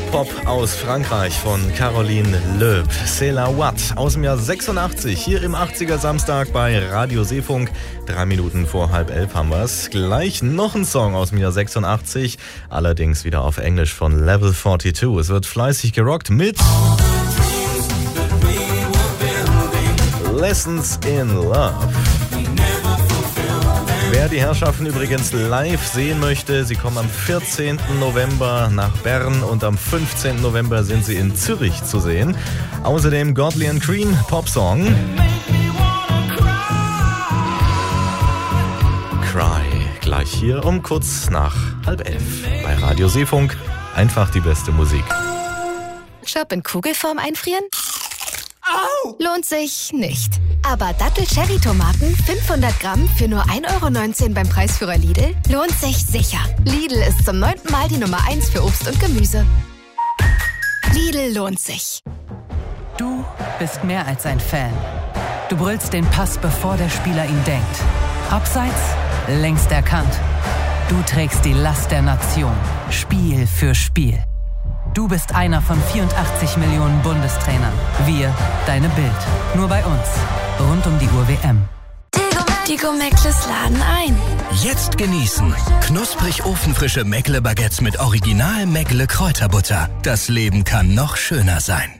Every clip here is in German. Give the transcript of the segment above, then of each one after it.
Pop aus Frankreich von Caroline Loeb. C'est la Watt aus dem Jahr 86, hier im 80er Samstag bei Radio Seefunk. 3 Minuten vor 10:30 haben wir's. Gleich noch ein Song aus dem Jahr 86, allerdings wieder auf Englisch von Level 42. Es wird fleißig gerockt mit Lessons in Love. Wer die Herrschaften übrigens live sehen möchte, sie kommen am 14. November nach Bern und am 15. November sind sie in Zürich zu sehen. Außerdem Godley & Creme, Popsong. Cry, gleich hier um kurz nach 10:30 bei Radio Seefunk. Einfach die beste Musik. Job in Kugelform einfrieren? Au! Lohnt sich nicht. Aber Dattel-Cherry-Tomaten 500 Gramm für nur 1,19 € beim Preisführer Lidl lohnt sich sicher. Lidl ist zum 9. Mal die Nummer 1 für Obst und Gemüse. Lidl lohnt sich. Du bist mehr als ein Fan. Du brüllst den Pass, bevor der Spieler ihn denkt. Abseits, längst erkannt. Du trägst die Last der Nation, Spiel für Spiel. Du bist einer von 84 Millionen Bundestrainern. Wir, deine Bild. Nur bei uns. Rund um die Uhr WM. Die Meckles laden ein. Jetzt genießen. Knusprig ofenfrische Meckle-Baguettes mit Original Meckle-Kräuterbutter. Das Leben kann noch schöner sein.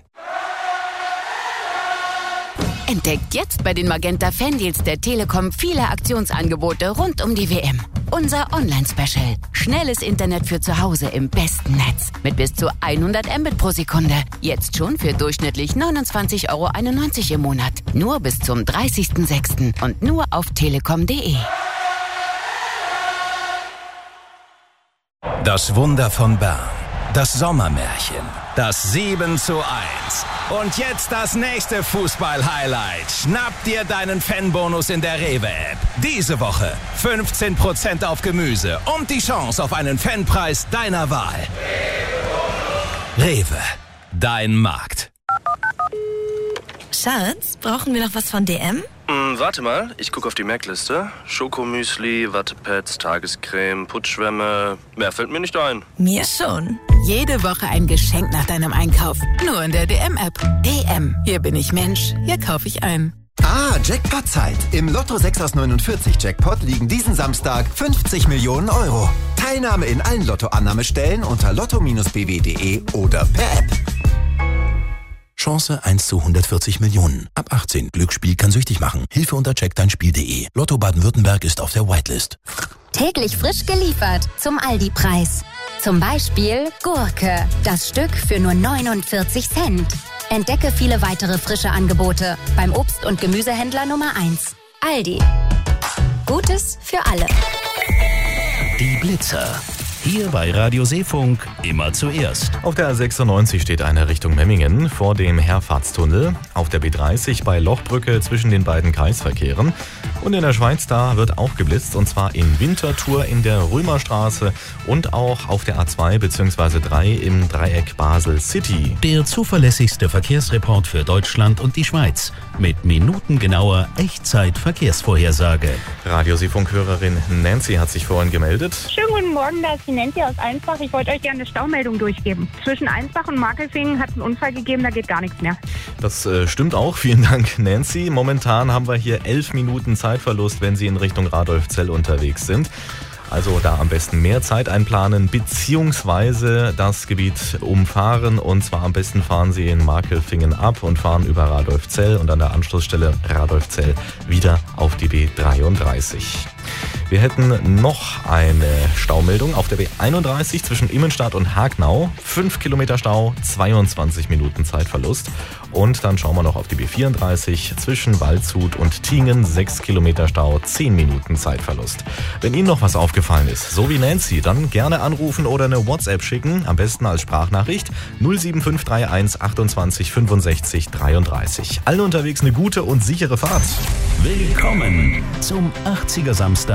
Entdeckt jetzt bei den Magenta Fandeals der Telekom viele Aktionsangebote rund um die WM. Unser Online-Special. Schnelles Internet für zu Hause im besten Netz. Mit bis zu 100 Mbit pro Sekunde. Jetzt schon für durchschnittlich 29,91 € im Monat. Nur bis zum 30.06. und nur auf telekom.de. Das Wunder von Bern. Das Sommermärchen. Das 7:1. Und jetzt das nächste Fußball-Highlight. Schnapp dir deinen Fanbonus in der Rewe-App. Diese Woche 15% auf Gemüse und die Chance auf einen Fanpreis deiner Wahl. Rewe, dein Markt. Schatz, brauchen wir noch was von DM? Warte mal, ich gucke auf die Merkliste. Schokomüsli, Wattepads, Tagescreme, Putzschwämme. Mehr fällt mir nicht ein. Mir schon. Jede Woche ein Geschenk nach deinem Einkauf. Nur in der DM-App. DM. Hier bin ich Mensch. Hier kaufe ich ein. Jackpot-Zeit. Im Lotto 6 aus 49 Jackpot liegen diesen Samstag 50 Millionen €. Teilnahme in allen Lottoannahmestellen unter lotto-bw.de oder per App. Chance 1 zu 140 Millionen. Ab 18. Glücksspiel kann süchtig machen. Hilfe unter checkdeinspiel.de. Lotto Baden-Württemberg ist auf der Whitelist. Täglich frisch geliefert zum Aldi-Preis. Zum Beispiel Gurke. Das Stück für nur 49 Cent. Entdecke viele weitere frische Angebote beim Obst- und Gemüsehändler Nummer 1. Aldi. Gutes für alle. Die Blitzer. Hier bei Radio Seefunk immer zuerst. Auf der A96 steht eine Richtung Memmingen vor dem Herfahrtstunnel. Auf der B30 bei Lochbrücke zwischen den beiden Kreisverkehren. Und in der Schweiz, da wird auch geblitzt, und zwar in Winterthur in der Römerstraße und auch auf der A2 bzw. 3 im Dreieck Basel City. Der zuverlässigste Verkehrsreport für Deutschland und die Schweiz. Mit minutengenauer Echtzeit-Verkehrsvorhersage. Radio Seefunk-Hörerin Nancy hat sich vorhin gemeldet. Schönen guten Morgen, da ist die Nancy aus Einsbach. Ich wollte euch gerne eine Staumeldung durchgeben. Zwischen Einsbach und Markelfingen hat es einen Unfall gegeben, da geht gar nichts mehr. Das stimmt auch. Vielen Dank, Nancy. Momentan haben wir hier 11 Minuten Zeitverlust, wenn Sie in Richtung Radolfzell unterwegs sind. Also da am besten mehr Zeit einplanen, beziehungsweise das Gebiet umfahren. Und zwar am besten fahren Sie in Markelfingen ab und fahren über Radolfzell und an der Anschlussstelle Radolfzell wieder auf die B33. Wir hätten noch eine Staumeldung auf der B31 zwischen Immenstadt und Hagnau. 5 Kilometer Stau, 22 Minuten Zeitverlust. Und dann schauen wir noch auf die B34 zwischen Waldshut und Tingen. 6 Kilometer Stau, 10 Minuten Zeitverlust. Wenn Ihnen noch was aufgefallen ist, so wie Nancy, dann gerne anrufen oder eine WhatsApp schicken. Am besten als Sprachnachricht 07531 28 65 33. Allen unterwegs eine gute und sichere Fahrt. Willkommen zum 80er Samstag